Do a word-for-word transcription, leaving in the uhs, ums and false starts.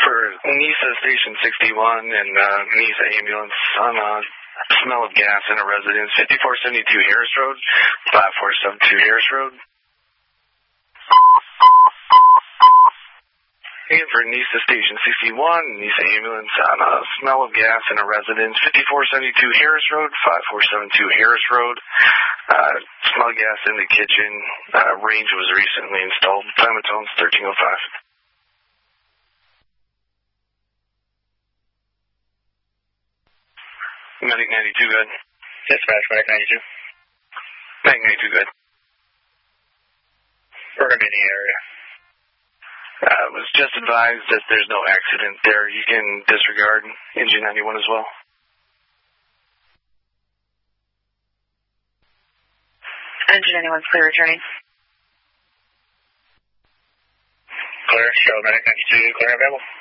for NISA Station sixty-one and uh, NISA ambulance on a smell of gas in a residence, fifty-four seventy-two Harris Road, five four seven two Harris Road. And for NISA Station sixty-one, NISA ambulance on a smell of gas in a residence, fifty-four seventy-two Harris Road, five four seven two Harris Road. Uh, smell of gas in the kitchen. Uh, range was recently installed. Time of tones thirteen oh five. Medic ninety-two, good. Dispatch, Medic ninety-two. Medic ninety-two, good. We're going to be in the area. Uh, was just advised that there's no accident there. You can disregard engine ninety-one as well. Engine ninety-one's clear returning. Clear, show Medic ninety-two, clear available.